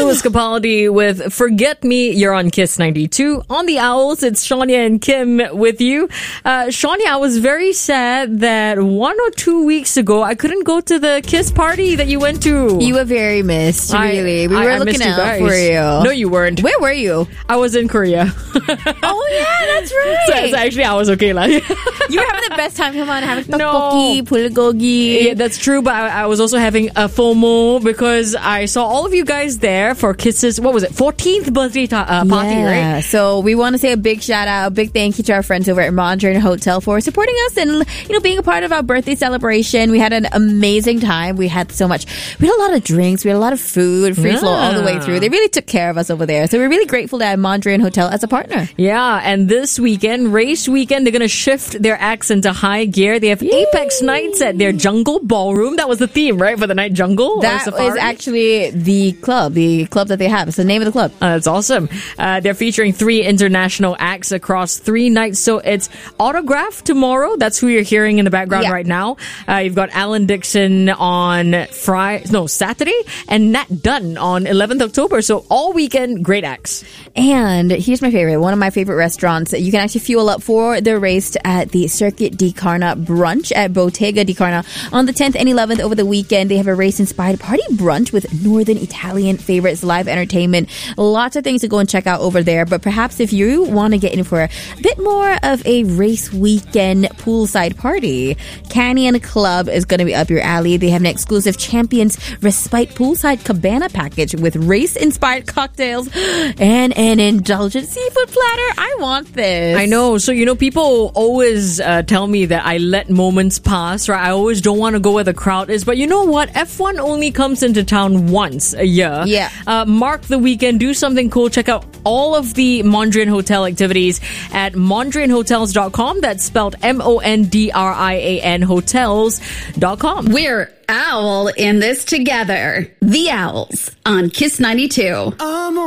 Louis Capaldi with Forget Me. You're on Kiss 92. On the Owls, it's Shania and Kim with you. Shania, I was very sad that 1 or 2 weeks ago, I couldn't go to the Kiss party that you went to. You were very missed, really. We were looking out for you. No, you weren't. Where were you? I was in Korea. Oh, yeah, that's right. So actually, I was okay. You were having the best time. Come on, having tteokbokki, bulgogi. Yeah, that's true, but I was also having a FOMO because I saw all of you guys there for Kiss's, what was it, 14th birthday party, right? So we want to say a big shout out, a big thank you to our friends over at Mondrian Hotel for supporting us and, being a part of our birthday celebration. We had an amazing time. We had so much. We had a lot of drinks. We had a lot of food, free flow all the way through. They really took care of us over there. So we're really grateful to have Mondrian Hotel as a partner. Yeah, and this weekend, race weekend, they're going to shift their acts into high gear. They have Apex Nights at their Jungle Ballroom. That was the theme, right, for the night Jungle? That is actually the club that they have. It's the name of the club. That's awesome. They're featuring 3 international acts across 3 nights. So it's Autograph tomorrow. That's who you're hearing in the background right now. You've got Alan Dixon on Saturday, and Nat Dunn on 11th October. So all weekend, great acts. And here's my favorite. One of my favorite restaurants. You can actually fuel up for the race at the Circuit di Carna brunch at Bottega di Carna on the 10th and 11th over the weekend. They have a race-inspired party brunch with Northern Italian favorites, live entertainment. Lots of things to go and check out over there. But perhaps if you want to get in for a bit more of a race weekend poolside party, Canyon Club is going to be up your alley. They have an exclusive Champions Respite poolside cabana package with race-inspired cocktails and an indulgent seafood platter. I want this. I know. So, people always tell me that I let moments pass, right? I always don't want to go where the crowd is. But you know what? F1 only comes into town once a year. Yeah. Mark the weekend. Do something cool. Check out all of the Mondrian Hotel activities at mondrianhotels.com. That's spelled MONDRIAN hotels.com. We're owl in this together. The Owls on Kiss 92.